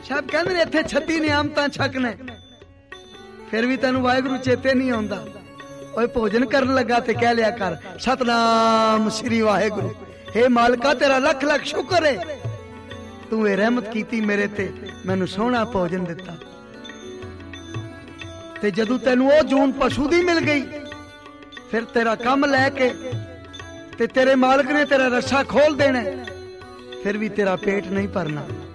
सब कहते ने इत्थे 36 नियामतां छकने, फिर भी तेनू वाहिगुरू चेते नहीं आउंदा। ओए भोजन करन लगा ते कह लिया कर सतनाम श्री वाहिगुरू। हे मालका तेरा लख लख शुक्र है, तू ये रहमत कीती मेरे ते, मैनू सोहना भोजन दिता। ते जदों तेनू ओ जून पशु दी मिल गई, फिर तेरा कम लैके ते तेरे मालिक ने तेरा रस्सा खोल देना, फिर भी तेरा पेट नहीं भरना।